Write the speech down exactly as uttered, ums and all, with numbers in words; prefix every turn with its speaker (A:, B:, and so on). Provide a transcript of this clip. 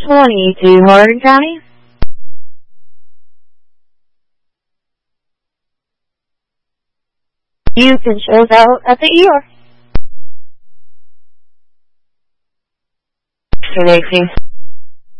A: twenty-two Hardin County. You can show us out at the E R.
B: Lacey.